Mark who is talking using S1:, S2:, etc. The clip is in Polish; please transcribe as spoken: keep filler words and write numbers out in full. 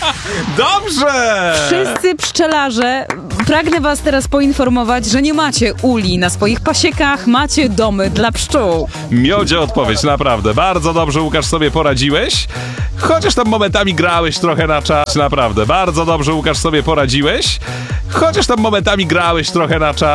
S1: Dobrze!
S2: Wszyscy pszczelarze, pragnę was teraz poinformować, że nie macie uli na swoich pasiekach, macie domy dla pszczół.
S1: Miodzie odpowiedź, naprawdę. Bardzo dobrze, Łukasz, sobie poradziłeś. Chociaż tam momentami grałeś trochę na czas, naprawdę. Bardzo dobrze, Łukasz, sobie poradziłeś. Chociaż tam momentami grałeś trochę na czas.